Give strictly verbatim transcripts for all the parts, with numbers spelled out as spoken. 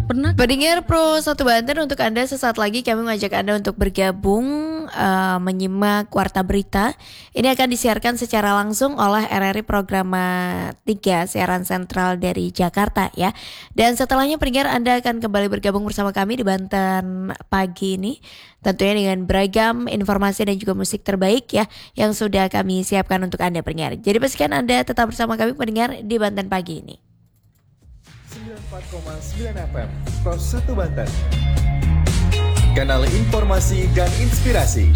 pernah. Pendengar Pro satu Banten, untuk Anda sesaat lagi kami mengajak Anda untuk bergabung uh, menyimak Warta Berita. Ini akan disiarkan secara langsung oleh R R I Programa tiga, siaran sentral dari Jakarta ya. Dan setelahnya pendengar Anda akan kembali bergabung bersama kami di Banten pagi ini. Tentunya dengan beragam informasi dan juga musik terbaik ya yang sudah kami siapkan untuk Anda pendengar. Jadi pastikan Anda tetap bersama kami pendengar di Banten pagi ini. sembilan puluh empat koma sembilan F M Pro satu Banten. Kanal informasi dan inspirasi.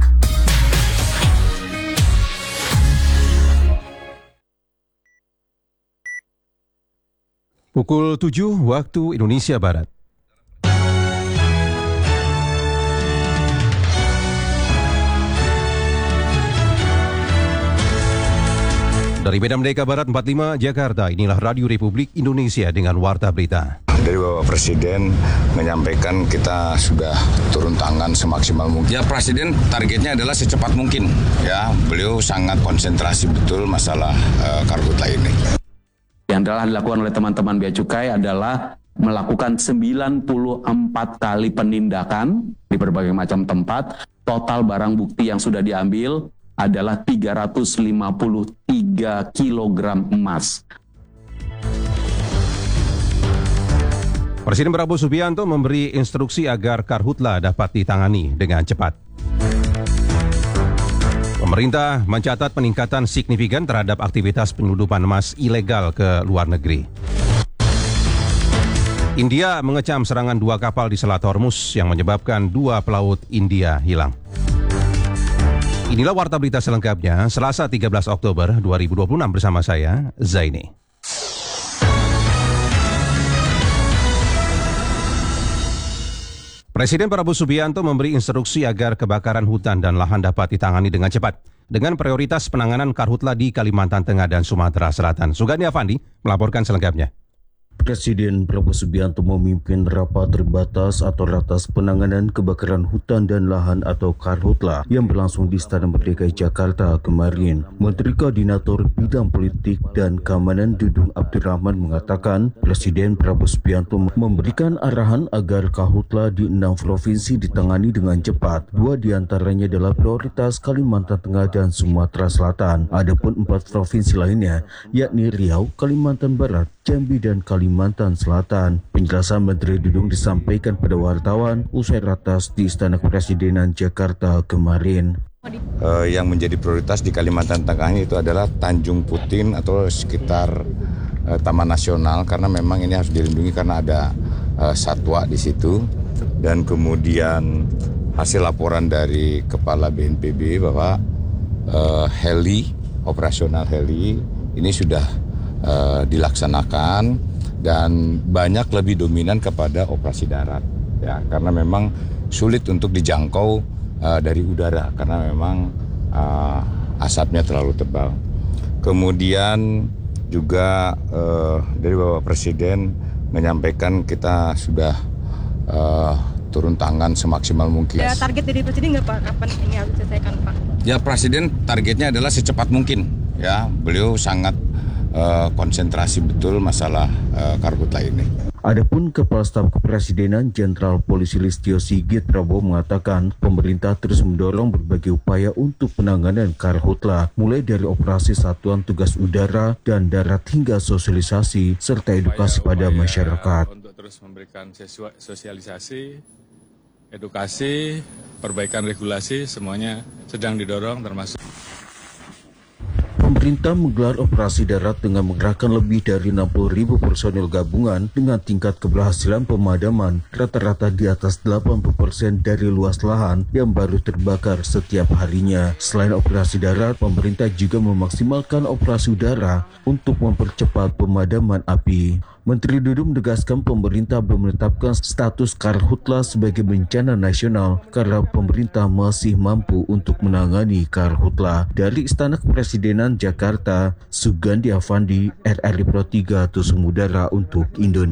Pukul tujuh waktu Indonesia Barat. Dari Medan Merdeka Barat empat puluh lima Jakarta, inilah Radio Republik Indonesia dengan Warta Berita. Dari Bapak Presiden menyampaikan kita sudah turun tangan semaksimal mungkin. Ya, Presiden targetnya adalah secepat mungkin. Ya, beliau sangat konsentrasi betul masalah uh, karhutla ini. Yang telah dilakukan oleh teman-teman Bea Cukai adalah melakukan sembilan puluh empat kali penindakan di berbagai macam tempat. Total barang bukti yang sudah diambil adalah tiga ratus lima puluh tiga kilogram emas. Presiden Prabowo Subianto memberi instruksi agar karhutla dapat ditangani dengan cepat. Pemerintah mencatat peningkatan signifikan terhadap aktivitas penyeludupan emas ilegal ke luar negeri. India mengecam serangan dua kapal di Selat Hormuz yang menyebabkan dua pelaut India hilang. Inilah Warta Berita selengkapnya, Selasa tiga belas Oktober dua ribu dua puluh enam bersama saya, Zaini. Presiden Prabowo Subianto memberi instruksi agar kebakaran hutan dan lahan dapat ditangani dengan cepat, dengan prioritas penanganan karhutla di Kalimantan Tengah dan Sumatera Selatan. Sugandi Avandi melaporkan selengkapnya. Presiden Prabowo Subianto memimpin rapat terbatas atau ratas penanganan kebakaran hutan dan lahan atau karhutla yang berlangsung di Istana Merdeka Jakarta kemarin. Menteri Koordinator Bidang Politik dan Keamanan Dudung Abdurrahman mengatakan Presiden Prabowo Subianto memberikan arahan agar karhutla di enam provinsi ditangani dengan cepat. Dua diantaranya adalah prioritas Kalimantan Tengah dan Sumatera Selatan. Adapun empat provinsi lainnya yakni Riau, Kalimantan Barat, Jambi dan Kalimantan Selatan. Penjelasan Menteri Dudung disampaikan pada wartawan usai ratas di Istana Kepresidenan Jakarta kemarin. Uh, yang menjadi prioritas di Kalimantan Tengah itu adalah Tanjung Putin atau sekitar uh, Taman Nasional, karena memang ini harus dilindungi karena ada uh, satwa di situ. Dan kemudian hasil laporan dari Kepala B N P B bahwa uh, heli, operasional heli ini sudah Uh, dilaksanakan dan banyak lebih dominan kepada operasi darat ya, karena memang sulit untuk dijangkau uh, dari udara karena memang uh, asapnya terlalu tebal. Kemudian juga uh, dari Bapak Presiden menyampaikan kita sudah uh, turun tangan semaksimal mungkin. Ya, target dari Presiden nggak Pak? Kapan ini harus diselesaikan Pak? Ya, Presiden targetnya adalah secepat mungkin ya. Beliau sangat Uh, konsentrasi betul masalah uh, karhutla ini. Adapun Kepala Staf Kepresidenan Jenderal Polisi Listio Sigit Prabowo mengatakan pemerintah terus mendorong berbagai upaya untuk penanganan karhutla, mulai dari operasi satuan tugas udara dan darat hingga sosialisasi serta edukasi upaya, pada upaya masyarakat. Untuk terus memberikan sosialisasi, edukasi, perbaikan regulasi, semuanya sedang didorong termasuk. Pemerintah menggelar operasi darat dengan mengerahkan lebih dari enam puluh ribu personil gabungan dengan tingkat keberhasilan pemadaman rata-rata di atas delapan puluh persen dari luas lahan yang baru terbakar setiap harinya. Selain operasi darat, pemerintah juga memaksimalkan operasi udara untuk mempercepat pemadaman api. Menteri Dudung menegaskan pemerintah belum menetapkan status karhutla sebagai bencana nasional karena pemerintah masih mampu untuk menangani karhutla. Dari Istana Kepresidenan Jakarta, Sugandi Avandi, R R I Pro tiga Tusung Udara untuk Indonesia.